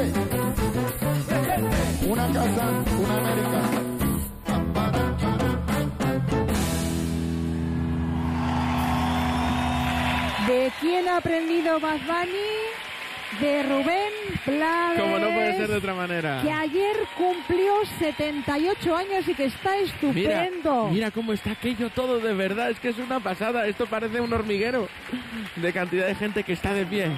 Una casa, una América. ¿De quién ha aprendido Bad Bunny? De Rubén Blades. Como no puede ser de otra manera. Que ayer cumplió 78 años y que está estupendo. Mira cómo está aquello todo, de verdad. Es que es una pasada. Esto parece un hormiguero de cantidad de gente que está de pie.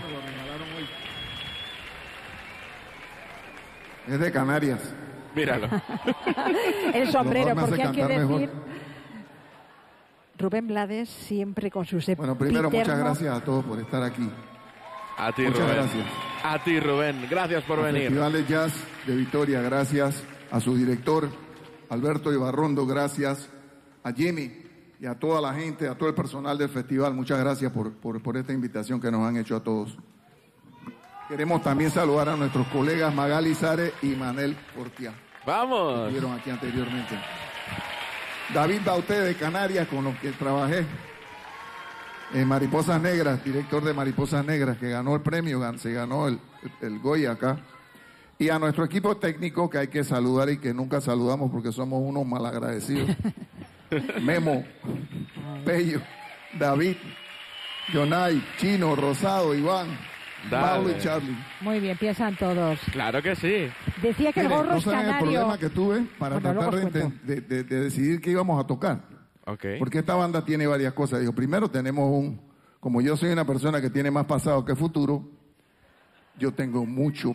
Es de Canarias. Míralo. El sombrero, Lo mejor me porque hay hace que cantar decir... mejor. Rubén Blades siempre con sus Bueno, primero muchas gracias a todos por estar aquí. A ti, Muchas Rubén. gracias. A ti, Rubén. Gracias por venir. Festival de Jazz de Vitoria, gracias. A su director, Alberto Ibarrondo, gracias. A Jimmy y a toda la gente, a todo el personal del festival, muchas gracias por esta invitación que nos han hecho a todos. Queremos también saludar a nuestros colegas Magali Sare y Manel Portia. ¡Vamos! Que estuvieron aquí anteriormente. David Bauté de Canarias, con los que trabajé. Mariposas Negras, director de Mariposas Negras, que ganó el premio, se ganó el Goya acá. Y a nuestro equipo técnico, que hay que saludar y que nunca saludamos porque somos unos malagradecidos. Memo, Pello, David, Jonay, Chino, Rosado, Iván, Pablo y Charlie. Muy bien, piensan todos. Claro que sí. Decía que el Miren, gorro no es saben el canario. problema que tuve para Bueno, luego tratar os cuento. de decidir qué íbamos a tocar. Ok. Porque esta banda tiene varias cosas. Digo, primero tenemos como yo soy una persona que tiene más pasado que futuro, yo tengo mucho,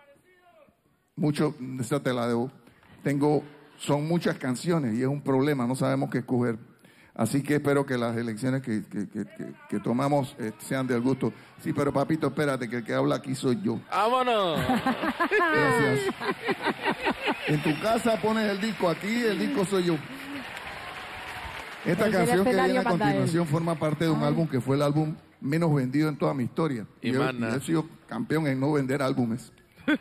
esa te la debo, son muchas canciones y es un problema, no sabemos qué escoger. Así que espero que las elecciones que tomamos sean del gusto. Sí, pero papito, espérate, que el que habla aquí soy yo. ¡Vámonos! Gracias. En tu casa pones el disco, aquí el disco soy yo. Esta El canción que escenario viene a manda él. continuación forma parte de un álbum que fue el álbum menos vendido en toda mi historia. Y yo mana. he sido campeón en no vender álbumes.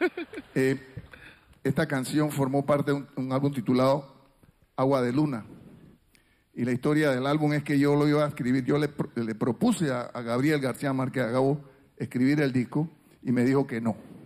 Esta canción formó parte de un álbum titulado Agua de Luna. Y la historia del álbum es que yo lo iba a escribir. Yo le propuse a Gabriel García Márquez Agabo escribir el disco y me dijo que no.